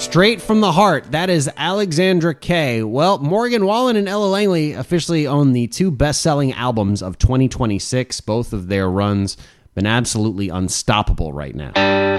Straight from the heart, that is Alexandra Kay. Well, Morgan Wallen and Ella Langley officially own the two best-selling albums of 2026. Both of their runs been absolutely unstoppable right now.